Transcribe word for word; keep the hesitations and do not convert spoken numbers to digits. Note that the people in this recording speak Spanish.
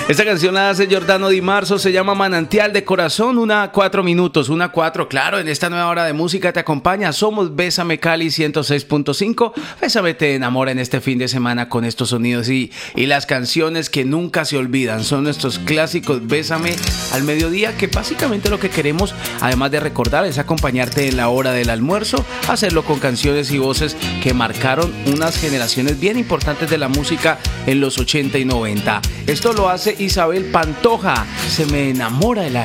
Esta canción la hace Giordano Di Marzo, se llama Manantial de Corazón, una cuatro minutos, una cuatro, claro, en esta nueva hora de música te acompaña, somos Bésame Cali ciento seis punto cinco, Bésame te enamora en este fin de semana con estos sonidos y, y las canciones que nunca se olvidan, son nuestros clásicos Bésame al mediodía, que básicamente lo que queremos, además de recordar, es acompañarte en la hora del almuerzo, hacerlo con canciones y voces que marcaron unas generaciones bien importantes de la música en los ochenta y noventa. Esto lo hace Isabel Pantoja, Se me enamora el